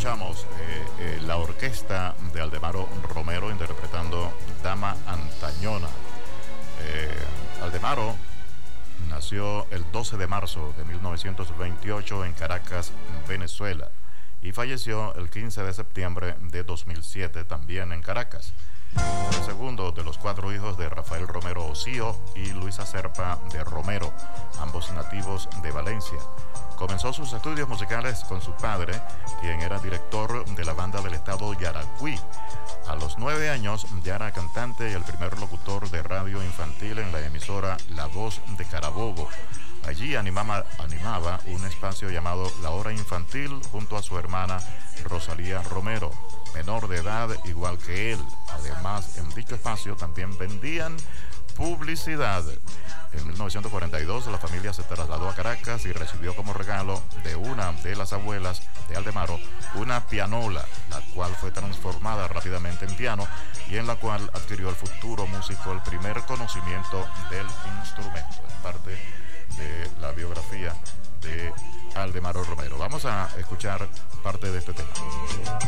escuchamos la orquesta de Aldemaro Romero interpretando Dama Antañona. Aldemaro nació el 12 de marzo de 1928 en Caracas, Venezuela, y falleció el 15 de septiembre de 2007 también en Caracas. Fue el segundo de los 4 hijos de Rafael Romero Osío y Luisa Serpa de Romero, ambos nativos de Valencia. Comenzó sus estudios musicales con su padre, quien era director de la banda del estado Yaracuy. A los 9 años ya era cantante y el primer locutor de radio infantil en la emisora La Voz de Carabobo. Allí animaba un espacio llamado La Hora Infantil junto a su hermana Rosalía Romero, menor de edad igual que él. Además, en dicho espacio también vendían publicidad. En 1942 la familia se trasladó a Caracas y recibió como regalo de una de las abuelas de Aldemaro una pianola, la cual fue transformada rápidamente en piano y en la cual adquirió el futuro músico el primer conocimiento del instrumento. Es parte de la biografía de Aldemaro Romero. Vamos a escuchar parte de este tema.